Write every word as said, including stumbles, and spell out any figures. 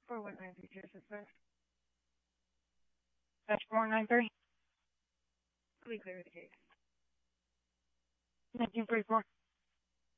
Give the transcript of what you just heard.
four one nine three two six five. That's four nine three. We clear the case. nineteen forty-four.